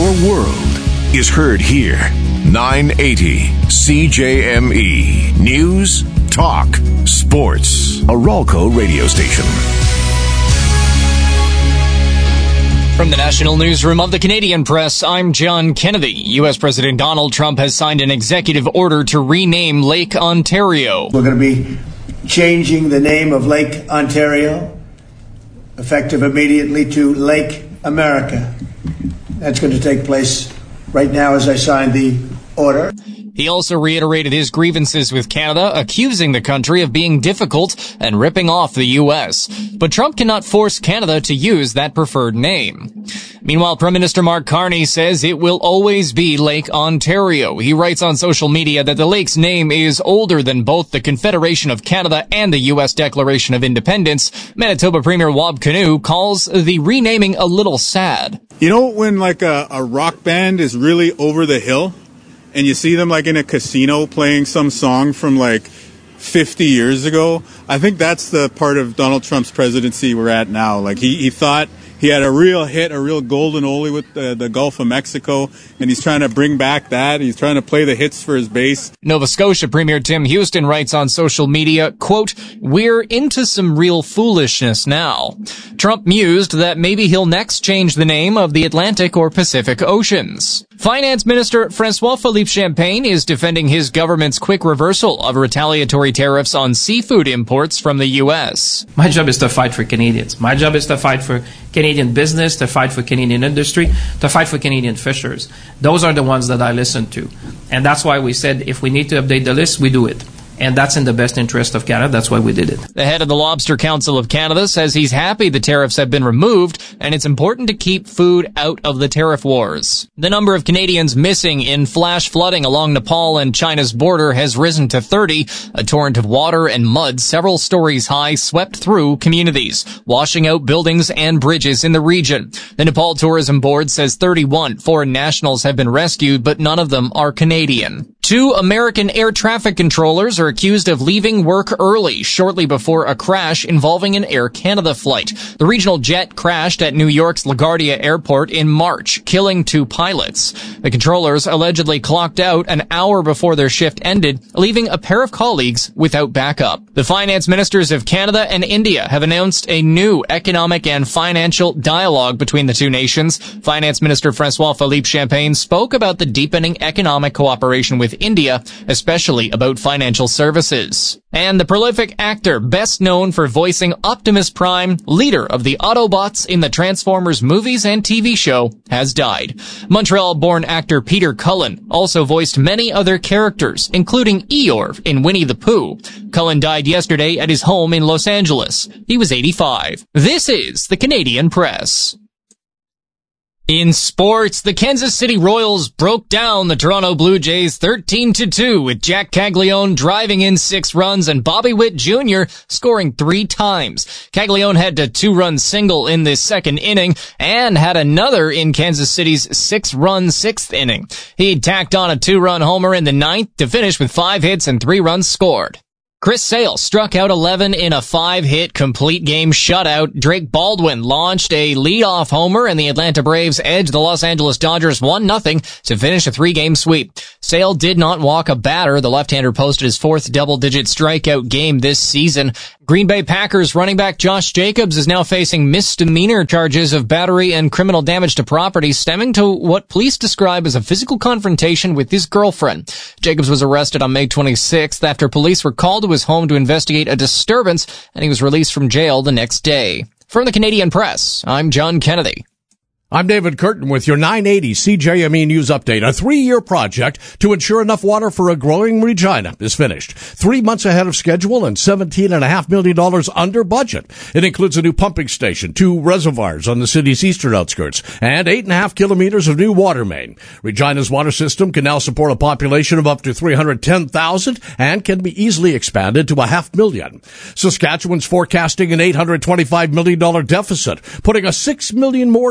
Your world is heard here. 980 CJME. News, talk, sports. A Ralco radio station. From the National Newsroom of the Canadian Press, I'm John Kennedy. U.S. President Donald Trump has signed an executive order to rename Lake Ontario. We're going to be changing the name of Lake Ontario, effective immediately, to Lake America. That's going to take place right now as I sign the order. He also reiterated his grievances with Canada, accusing the country of being difficult and ripping off the U.S. But Trump cannot force Canada to use that preferred name. Meanwhile, Prime Minister Mark Carney says it will always be Lake Ontario. He writes on social media that the lake's name is older than both the Confederation of Canada and the U.S. Declaration of Independence. Manitoba Premier Wab Kinew calls the renaming a little sad. You know when like a rock band is really over the hill? And you see them like in a casino playing some song from like 50 years ago. I think that's the part of Donald Trump's presidency we're at now. Like he thought he had a real hit, a real golden oldie with the Gulf of Mexico, and he's trying to bring back that. He's trying to play the hits for his base. Nova Scotia Premier Tim Houston writes on social media, quote, "We're into some real foolishness now." Trump mused that maybe he'll next change the name of the Atlantic or Pacific Oceans. Finance Minister François-Philippe Champagne is defending his government's quick reversal of retaliatory tariffs on seafood imports from the U.S. My job is to fight for Canadians. My job is to fight for Canadian business, to fight for Canadian industry, to fight for Canadian fishers. Those are the ones that I listen to. And that's why we said if we need to update the list, we do it. And that's in the best interest of Canada. That's why we did it. The head of the Lobster Council of Canada says he's happy the tariffs have been removed, and it's important to keep food out of the tariff wars. The number of Canadians missing in flash flooding along Nepal and China's border has risen to 30. A torrent of water and mud several stories high swept through communities, washing out buildings and bridges in the region. The Nepal Tourism Board says 31 foreign nationals have been rescued, but none of them are Canadian. 2 American air traffic controllers are accused of leaving work early shortly before a crash involving an Air Canada flight. The regional jet crashed at New York's LaGuardia Airport in March, killing 2 pilots. The controllers allegedly clocked out an hour before their shift ended, leaving a pair of colleagues without backup. The finance ministers of Canada and India have announced a new economic and financial dialogue between the two nations. Finance Minister François-Philippe Champagne spoke about the deepening economic cooperation with India, especially about financial services. And the prolific actor, best known for voicing Optimus Prime, leader of the Autobots in the Transformers movies and TV show, has died. Montreal-born actor Peter Cullen also voiced many other characters, including Eeyore in Winnie the Pooh. Cullen died yesterday at his home in Los Angeles. He was 85. This is the Canadian Press. In sports, the Kansas City Royals broke down the Toronto Blue Jays 13-2 with Jack Caglione driving in 6 runs and Bobby Witt Jr. scoring 3 times. Caglione had a 2-run single in the second inning and had another in Kansas City's 6-run 6th inning. He tacked on a 2-run homer in the 9th to finish with 5 hits and 3 runs scored. Chris Sale struck out 11 in a 5-hit complete game shutout. Drake Baldwin launched a leadoff homer and the Atlanta Braves edged the Los Angeles Dodgers 1-0 to finish a 3-game sweep. Sale did not walk a batter. The left-hander posted his 4th double-digit strikeout game this season. Green Bay Packers running back Josh Jacobs is now facing misdemeanor charges of battery and criminal damage to property stemming to what police describe as a physical confrontation with his girlfriend. Jacobs was arrested on May 26th after police were called to his home to investigate a disturbance, and he was released from jail the next day. From the Canadian Press, I'm John Kennedy. I'm David Curtin with your 980 CJME News Update. A 3-year project to ensure enough water for a growing Regina is finished. 3 months ahead of schedule and $17.5 million under budget. It includes a new pumping station, 2 reservoirs on the city's eastern outskirts, and 8.5 kilometers of new water main. Regina's water system can now support a population of up to 310,000 and can be easily expanded to 500,000. Saskatchewan's forecasting an $825 million deficit, putting $6 million more in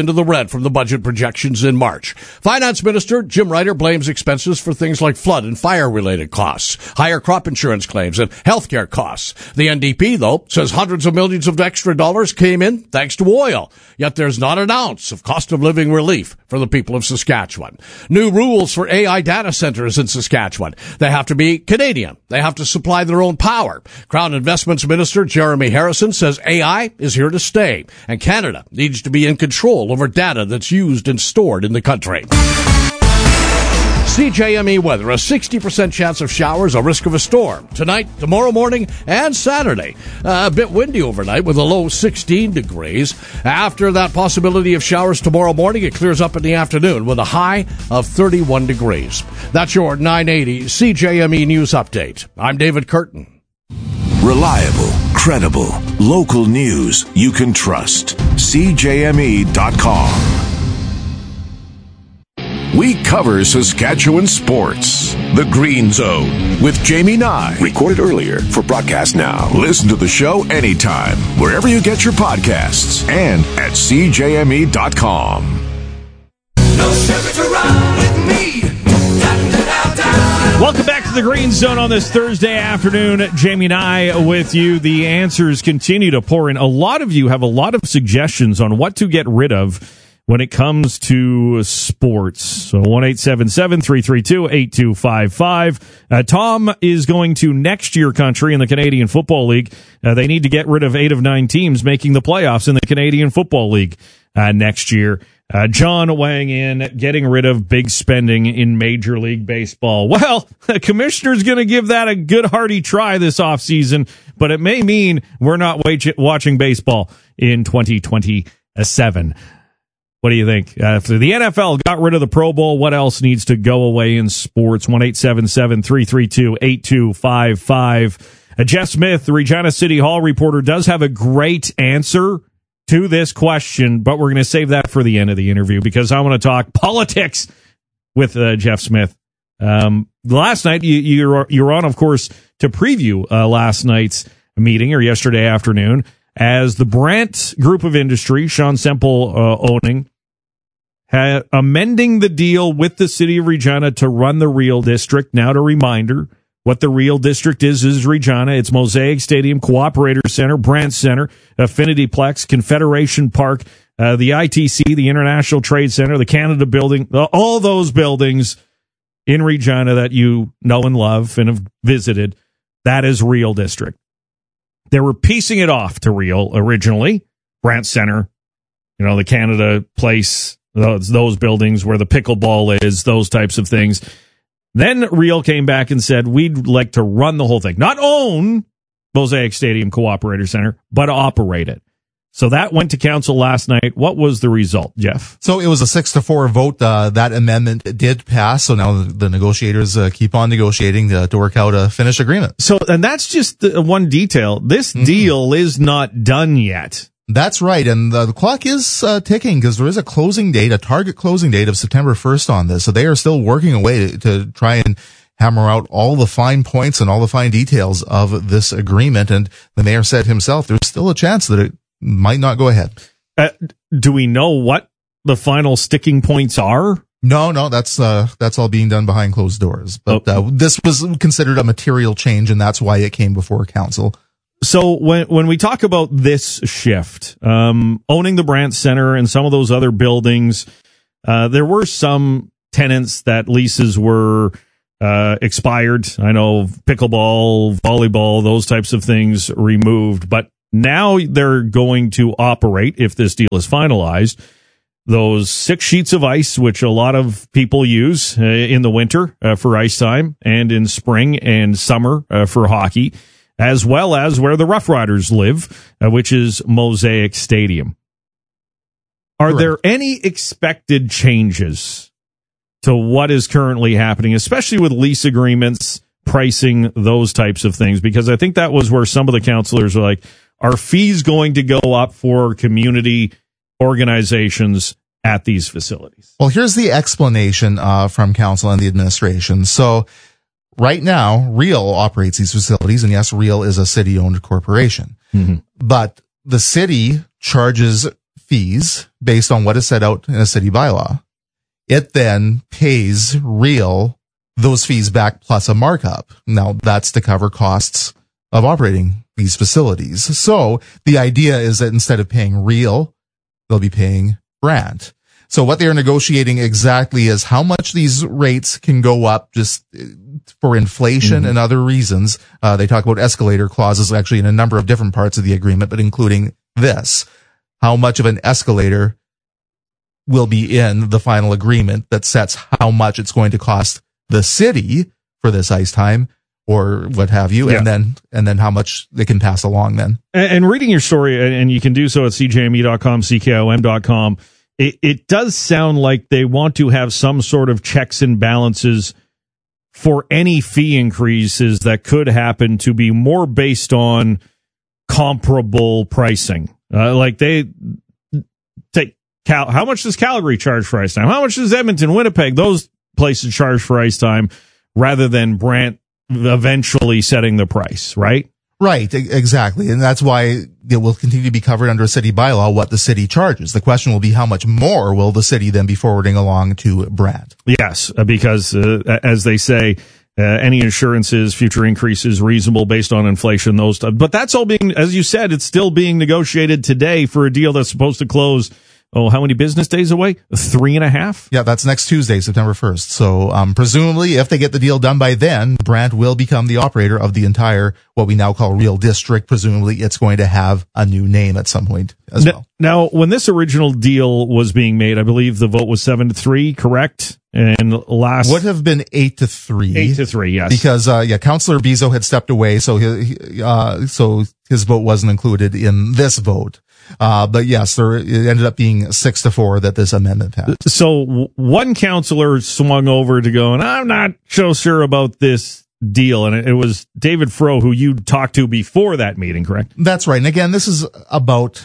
into the red from the budget projections in March. Finance Minister Jim Ryder blames expenses for things like flood and fire-related costs, higher crop insurance claims, and healthcare costs. The NDP, though, says hundreds of millions of extra dollars came in thanks to oil. Yet there's not an ounce of cost of living relief for the people of Saskatchewan. New rules for AI data centers in Saskatchewan. They have to be Canadian. They have to supply their own power. Crown Investments Minister Jeremy Harrison says AI is here to stay, and Canada needs to be in control over data that's used and stored in the country. CJME weather, a 60% chance of showers, a risk of a storm tonight, tomorrow morning, and Saturday. A bit windy overnight with a low 16 degrees. After that possibility of showers tomorrow morning, it clears up in the afternoon with a high of 31 degrees. That's your 980 CJME News Update. I'm David Curtin. Reliable, credible, local news you can trust. CJME.com. We cover Saskatchewan sports. The Green Zone with Jamie Nye. Recorded earlier for broadcast now. Listen to the show anytime, wherever you get your podcasts, and at CJME.com. No sugar to run with me. Welcome back to the Green Zone on this Thursday afternoon. Jamie and I with you. The answers continue to pour in. A lot of you have a lot of suggestions on what to get rid of when it comes to sports. So 1-877-332-8255. Tom is going to next year country in the Canadian Football League. They need to get rid of 8 of 9 teams making the playoffs in the Canadian Football League next year. John weighing in, getting rid of big spending in Major League Baseball. Well, the commissioner's going to give that a good hearty try this offseason, but it may mean we're not watching baseball in 2027. What do you think? After the NFL got rid of the Pro Bowl, what else needs to go away in sports? 1-877-332-8255. Jeff Smith, the Regina City Hall reporter, does have a great answer to this question, but we're going to save that for the end of the interview because I want to talk politics with Jeff Smith. Last night, you were on, of course, to preview last night's meeting or yesterday afternoon as the Brandt Group of Industry, Sean Semple owning, amending the deal with the city of Regina to run the Real District. Now, to reminder, what the Real District is Regina. It's Mosaic Stadium, Cooperator Center, Brandt Center, Affinity Plex, Confederation Park, the ITC, the International Trade Center, the Canada Building, all those buildings in Regina that you know and love and have visited. That is Real District. They were piecing it off to Real originally. Brandt Center, the Canada Place, those buildings where the pickleball is, those types of things. Then Real came back and said, we'd like to run the whole thing. Not own Mosaic Stadium Cooperator Center, but operate it. So that went to council last night. What was the result, Jeff? So it was a 6-4 vote. That amendment did pass. So now the negotiators keep on negotiating to work out a finished agreement. So, and that's just one detail. This deal is not done yet. That's right. And the clock is ticking because there is a target closing date of September 1st on this. So they are still working away to try and hammer out all the fine points and all the fine details of this agreement. And the mayor said himself, there's still a chance that it might not go ahead. Do we know what the final sticking points are? No, that's all being done behind closed doors. But this was considered a material change, and that's why it came before council. So when we talk about this shift, owning the Brandt Center and some of those other buildings, there were some tenants that leases were expired. I know pickleball, volleyball, those types of things removed, but now they're going to operate, if this deal is finalized, those 6 sheets of ice, which a lot of people use in the winter for ice time and in spring and summer for hockey, as well as where the Rough Riders live, which is Mosaic Stadium. Are there any expected changes to what is currently happening, especially with lease agreements, pricing, those types of things? Because I think that was where some of the councillors were like, are fees going to go up for community organizations at these facilities? Well, here's the explanation from council and the administration. So right now, Real operates these facilities, and yes, Real is a city-owned corporation. Mm-hmm. But the city charges fees based on what is set out in a city bylaw. It then pays Real those fees back plus a markup. Now, that's to cover costs of operating these facilities. So the idea is that instead of paying Real, they'll be paying Brandt. So what they're negotiating exactly is how much these rates can go up just for inflation and other reasons. They talk about escalator clauses actually in a number of different parts of the agreement, but including this. How much of an escalator will be in the final agreement that sets how much it's going to cost the city for this ice time or what have you, and then how much they can pass along then. And reading your story, and you can do so at cjme.com, ckom.com, it does sound like they want to have some sort of checks and balances for any fee increases that could happen to be more based on comparable pricing. Like they take how much does Calgary charge for ice time? How much does Edmonton, Winnipeg, those places charge for ice time, rather than Brandt eventually setting the price, right? Right, exactly. And that's why it will continue to be covered under a city bylaw what the city charges. The question will be how much more will the city then be forwarding along to Brandt? Yes, because as they say, any insurances, future increases, reasonable based on inflation, those stuff. But that's all being, as you said, it's still being negotiated today for a deal that's supposed to close. Oh, how many business days away? 3.5? Yeah, that's next Tuesday, September 1st. So, presumably, if they get the deal done by then, Brandt will become the operator of the entire, what we now call Real District. Presumably, it's going to have a new name at some point as well. Now, when this original deal was being made, I believe the vote was 7-3, correct? And last would have been 8-3. 8-3, yes. Because, Councillor Bezo had stepped away, so so his vote wasn't included in this vote. But yes, it ended up being 6-4 that this amendment passed. So one councillor swung over to go, and I'm not so sure about this deal. And it was David Froh, who you talked to before that meeting, correct? That's right. And again, this is about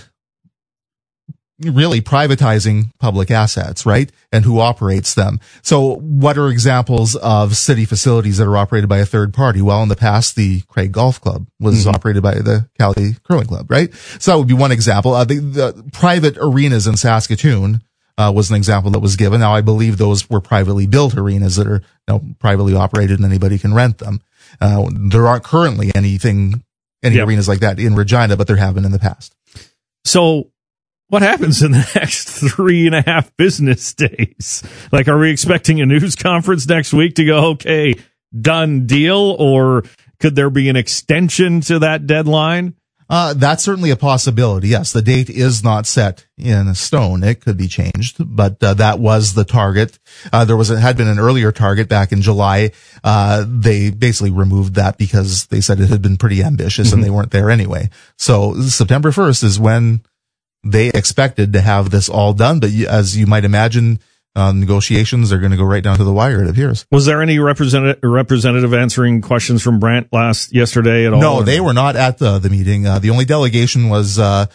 really privatizing public assets, right? And who operates them. So what are examples of city facilities that are operated by a third party? Well, in the past, the Craig Golf Club was operated by the Cali Curling Club, right? So that would be one example. The private arenas in Saskatoon was an example that was given. Now, I believe those were privately built arenas that are privately operated and anybody can rent them. There aren't currently any arenas like that in Regina, but there have been in the past. So what happens in the next 3.5 business days? Like, are we expecting a news conference next week to go, okay, done deal? Or could there be an extension to that deadline? That's certainly a possibility. Yes, the date is not set in stone. It could be changed, but that was the target. There had been an earlier target back in July. They basically removed that because they said it had been pretty ambitious and they weren't there anyway. So September 1st is when they expected to have this all done, but as you might imagine, negotiations are going to go right down to the wire, it appears. Was there any representative answering questions from Brandt yesterday at all? No, they were not at the meeting. The only delegation was the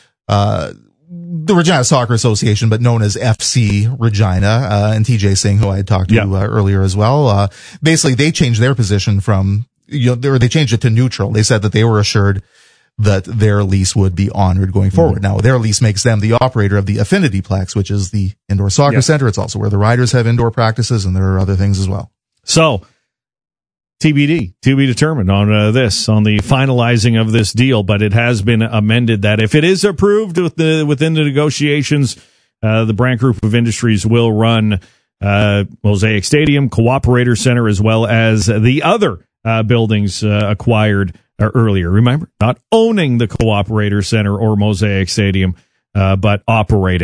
Regina Soccer Association, but known as FC Regina, and TJ Singh, who I had talked to earlier as well. Basically, they changed their position from, they changed it to neutral. They said that they were assured that their lease would be honored going forward. Now, their lease makes them the operator of the Affinity Plex, which is the indoor soccer center. It's also where the Riders have indoor practices, and there are other things as well. So, TBD, to be determined on on the finalizing of this deal, but it has been amended that if it is approved within the negotiations, the Brandt Group of Industries will run Mosaic Stadium, Cooperator Center, as well as the other buildings acquired earlier. Remember, not owning the Cooperator Center or Mosaic Stadium, but operating.